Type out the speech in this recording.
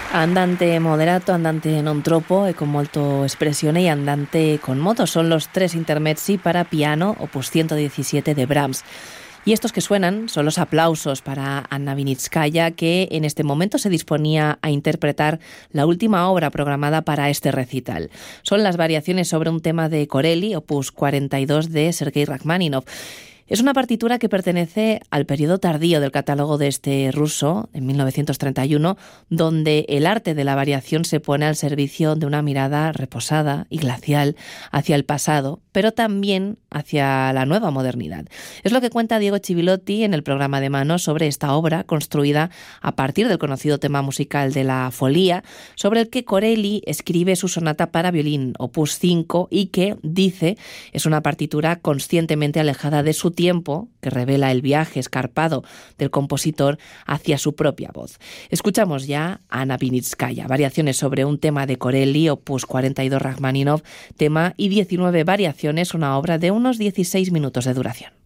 Andante moderato, andante non troppo e con molto espressione e andante con moto. Son los tres intermezzi para piano, opus 117 de Brahms. Y estos que suenan son los aplausos para Anna Vinitskaya, que en este momento se disponía a interpretar la última obra programada para este recital. Son las variaciones sobre un tema de Corelli, opus 42 de Sergei Rachmaninoff. Es una partitura que pertenece al periodo tardío del catálogo de este ruso, en 1931, donde el arte de la variación se pone al servicio de una mirada reposada y glacial hacia el pasado, pero también hacia la nueva modernidad. Es lo que cuenta Diego Chivillotti en el programa de mano sobre esta obra, construida a partir del conocido tema musical de la Folía, sobre el que Corelli escribe su sonata para violín, opus 5, y que, dice, es una partitura conscientemente alejada de su tiempo, que revela el viaje escarpado del compositor hacia su propia voz. Escuchamos ya a Anna Vinitskaya, variaciones sobre un tema de Corelli, opus 42 Rachmaninoff, tema y 19 variaciones, una obra de unos 16 minutos de duración.